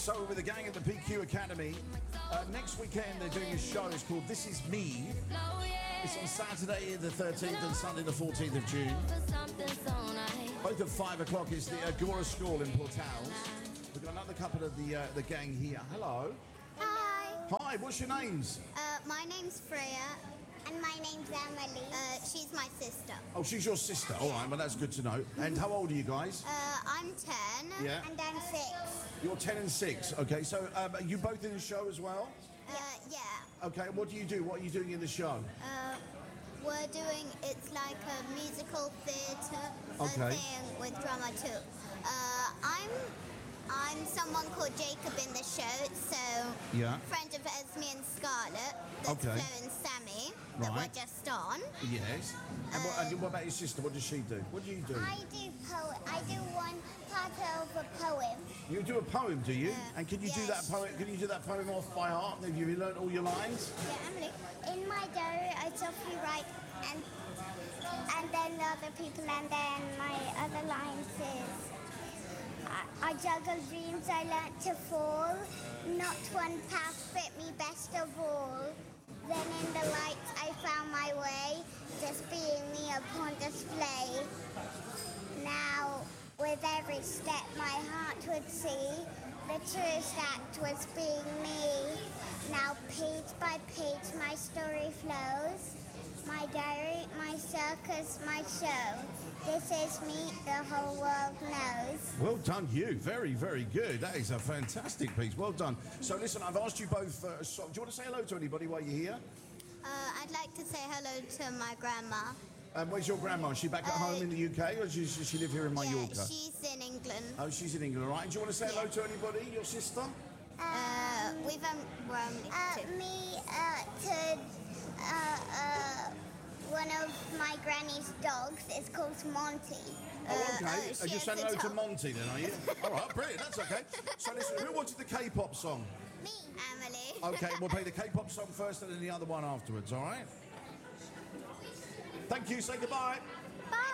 So with the gang at the PQ Academy, next weekend they're doing a show. It's called This Is Me. It's on Saturday the 13th and Sunday the 14th of June. Both at 5 o'clock is the Agora School in Port Towels. We've got another couple of the gang here. Hello. Hi. Hi, what's your names? My name's Freya. And my name's Emily. She's my sister. Oh, she's your sister. All right, well, that's good to know. And how old are you guys? I'm 10. Yeah. And I'm 6. You're 10 and 6. Okay, so are you both in the show as well? Yeah. Okay, what do you do? What are you doing in the show? We're doing, it's like a musical theatre thing with drama too. I'm someone called Jacob in the show, so friend of Esme and Scarlett, that's Flo and Sammy, that we're just on. Yes. And what about your sister? What does she do? What do you do? I do one part of a poem. You do a poem, do you? And can you do that poem? Can you do that poem off by heart? Have you learnt all your lines? Yeah, Emily. In my diary, I softly write, and then the other people, and then my other lines is. I juggle dreams, I learnt to fall. Not one path fit me best of all. Then in the light I found my way, just being me upon display. Now with every step my heart would see, the truest act was being me. Now page by page my story flows. My diary, my circus, my show. This is me, the whole world knows. Well done, you. Very, very good. That is a fantastic piece. Well done. So listen, I've asked you both, do you want to say hello to anybody while you're here? I'd like to say hello to my grandma. Where's your grandma? Is she back at home in the UK, or does she live here in Mallorca? Yeah, she's in England. Oh, she's in England, all right. And do you want to say hello to anybody? Your sister? One of my granny's dogs is called Monty. Oh, okay. Are you saying hello to Monty then, are you? All right, brilliant. That's okay. So listen, who wanted the K-pop song? Me. Emily. Okay, we'll play the K-pop song first and then the other one afterwards, all right? Thank you. Say goodbye. Bye.